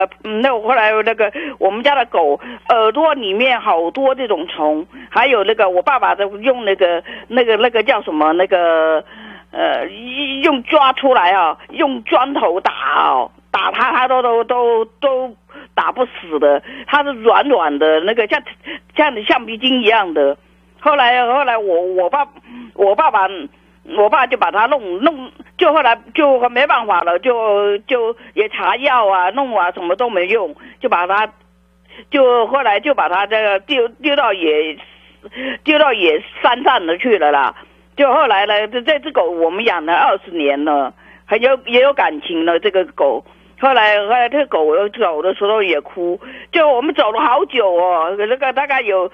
那我后来那个我们家的狗耳朵里面好多这种虫，还有那个我爸爸的用那个叫什么用抓出来啊，用砖头打打它都打不死的，它是软软的那个像橡皮筋一样的。后来我爸就把它弄，就后来就没办法了，就也查药啊，弄啊，什么都没用，后来就把它这个丢到野山上了去了啦。就后来呢，这只狗我们养了20年了，也有感情了这个狗。后来这个狗走的时候也哭，就我们走了好久哦，那个大概有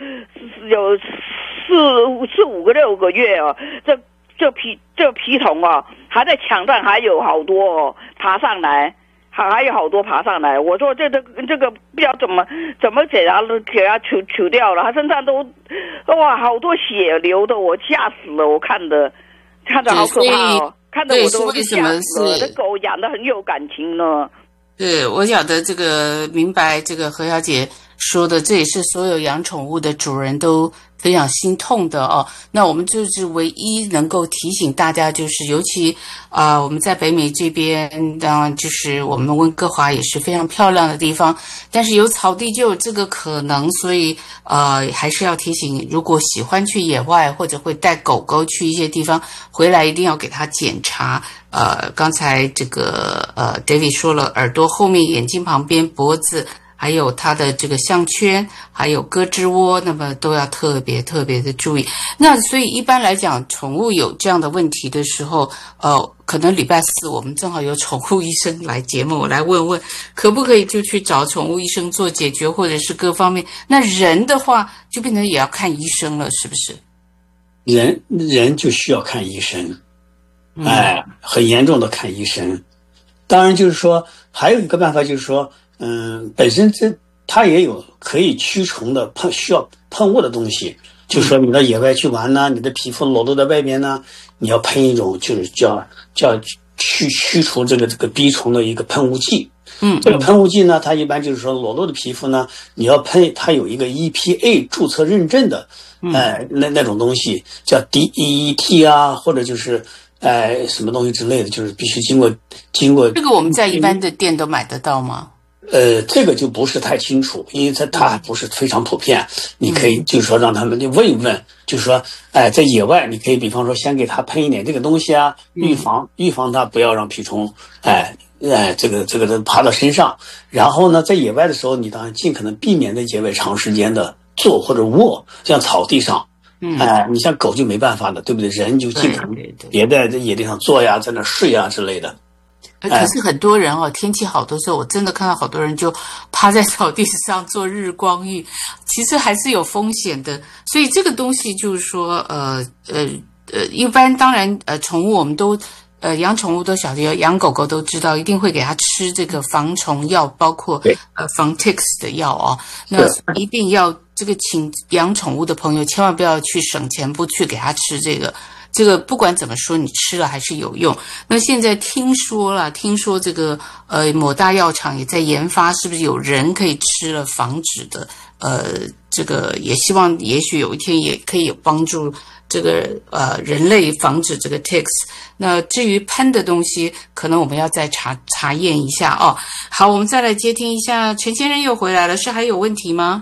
4、5个6个月哦，这皮虫哦，还在墙上还有好多哦爬上来，还有好多爬上来。我说这个不知道怎么给它取掉了，它身上都哇好多血流的，我吓死了，我看着好可怕哦。看得我都吓死了，这狗养得很有感情呢。 对，我晓得这个，明白这个何小姐说的，这也是所有养宠物的主人都非常心痛的哦。那我们就是唯一能够提醒大家，就是尤其我们在北美这边，当然就是我们温哥华也是非常漂亮的地方，但是有草地就有这个可能，所以还是要提醒，如果喜欢去野外或者会带狗狗去一些地方，回来一定要给它检查。刚才这个David 说了，耳朵后面、眼睛旁边、脖子，还有它的这个项圈，还有胳肢窝，那么都要特别的注意。那所以一般来讲，宠物有这样的问题的时候，可能礼拜4我们正好有宠物医生来节目，我来问问可不可以就去找宠物医生做解决，或者是各方面。那人的话就变成也要看医生了，是不是？ 人就需要看医生。很严重的看医生。当然就是说还有一个办法，就是说本身它也有可以驱虫的需要喷雾的东西，就是说你到野外去玩呢，你的皮肤裸露在外边呢，你要喷一种就是叫驱除这个逼虫的一个喷雾剂。这个喷雾剂呢，它一般就是说裸露的皮肤呢，你要喷，它有一个 EPA 注册认证的那种东西，叫 DEET 啊，或者就是什么东西之类的，就是必须经过这个我们在一般的店都买得到吗？ 这个就不是太清楚，因为它还不是非常普遍。你可以就是说让他们就问一问，就是说在野外你可以比方说先给他喷一点这个东西啊，预防它不要让蜱虫这个爬到身上。然后呢，在野外的时候，你当然尽可能避免在野外长时间的坐或者卧，像草地上。你像狗就没办法的，对不对？人就尽可能别在野地上坐呀，在那睡呀之类的。 可是很多人天气好的时候，我真的看到好多人就趴在草地上做日光浴，其实还是有风险的。所以这个东西就是说，一般当然宠物我们都养宠物都晓得，养狗狗都知道，一定会给它吃这个防虫药，包括防 ticks 的药哦。那一定要这个，请养宠物的朋友千万不要去省钱不去给它吃这个。这个不管怎么说，你吃了还是有用。那现在听说这个某大药厂也在研发，是不是有人可以吃了防止的？这个也希望也许有一天也可以有帮助这个人类防止这个 ticks。那至于喷的东西，可能我们要再查验一下哦。好，我们再来接听一下，陈先生又回来了，是还有问题吗？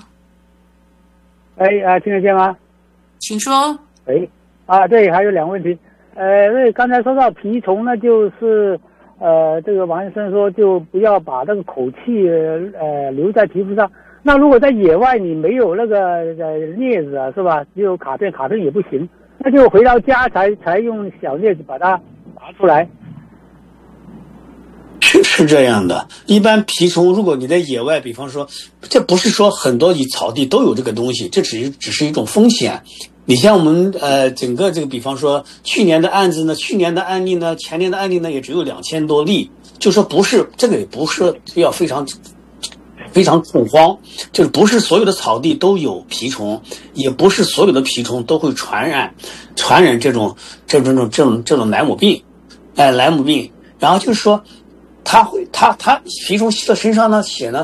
听得见吗？ 请说。 对，还有2个问题。因为刚才说到蜱虫呢，就是这个王医生说就不要把这个口气留在皮肤上。那如果在野外你没有那个镊子啊，是吧？只有卡片也不行，那就回到家才用小镊子把它拔出来。 是这样的，一般蜱虫如果你在野外，比方说，这不是说很多草地都有这个东西，这只是一种风险。你像我们整个这个，比方说去年的案例呢，前年的案例呢，也只有2000多例，就说不是这个，也不是要非常恐慌，就是不是所有的草地都有蜱虫，也不是所有的蜱虫都会传染这种莱姆病，然后就是说它蛔虫吸到身上呢，血呢